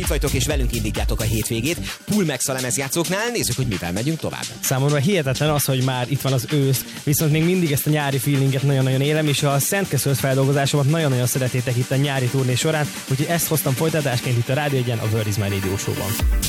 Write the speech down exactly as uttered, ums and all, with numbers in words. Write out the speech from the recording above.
Itt vagytok és velünk indítjátok a hétvégét. Pulmex a lemezjátszóknál, nézzük, hogy mivel megyünk tovább. Számomra hihetetlen az, hogy már itt van az ősz, viszont még mindig ezt a nyári feelinget nagyon-nagyon élem, és a Szentkesszőt feldolgozásomat nagyon-nagyon szeretétek itt a nyári turné során, úgyhogy ezt hoztam folytatásként itt a Rádió Egyen, a World is My Radio Show-ban.